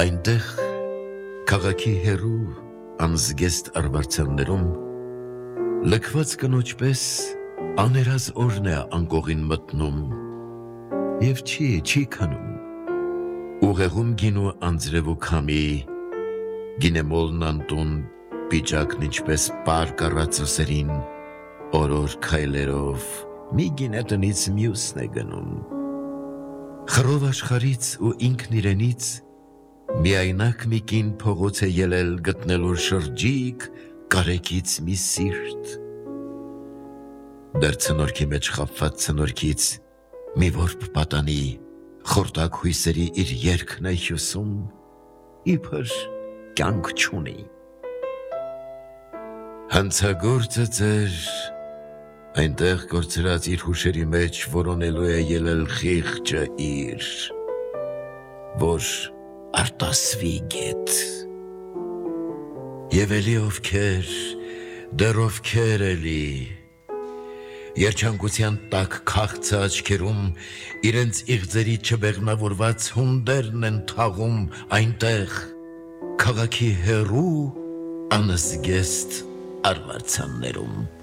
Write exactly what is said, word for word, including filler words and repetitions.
Այնտեղ քաղաքի հեռու անզգեստ արվարձաններում լքված կնոջ պես աներազ օրն է անկողին մտնում և չի, չի քանում ուղեղում գինու անձրև ու քամի գինեմոլն անտուն պիճակն ինչպես պարկ առած ուսերին օրոր քայլերով մի գինե տնից մյուսն է գնում խռով աշխարհից ու ինքն իրենից միայնակ մի կին փողոց է ելել գտնելու շրջիկ կարեկից մի սիրտ դեռ ցնորքի մեջ խաբված ցնորքից մի որբ պատանի խորտակ հույսերի իր երգն է հյուսում իբր կյանք չունի հանցագործը ձեր այնտեղ կորցրած իր հուշերի մեջ որոնելու է ելել խիղճը իր որ արտասվի գետ և էլի ովքեր դեռ ովքեր էլի երջանկության տակ քաղցը աչքերում իրենց իղձերի չբեղմնավորված հունդերն են թաղում այնտեղ քաղաքի հեռու անզգեստ արվարձաններում